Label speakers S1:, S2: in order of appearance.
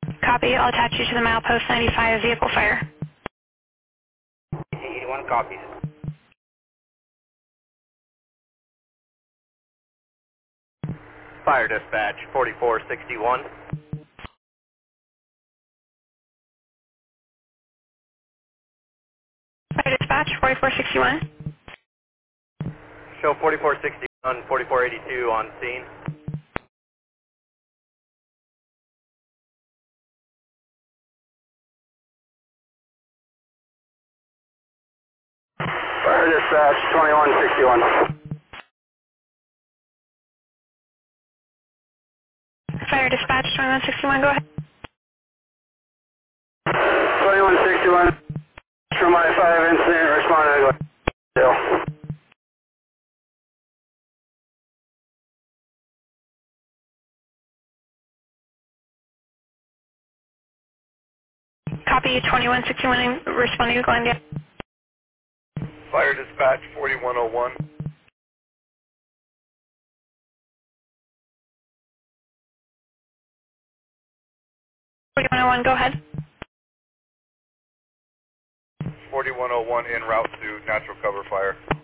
S1: Copy. I'll attach you to the milepost 95 vehicle fire.
S2: 81 copies.
S3: Fire dispatch 4461.
S1: Fire dispatch 4461.
S3: Show 4461, 4482 on scene.
S2: Fire dispatch 2161.
S1: Fire dispatch 2161. Go ahead.
S2: 2161. From my 5 incident, responded to
S1: Copy 2161 responding to Glendale.
S3: Fire dispatch 4101.
S1: 4101. Go ahead.
S3: 4101 en route to natural cover fire.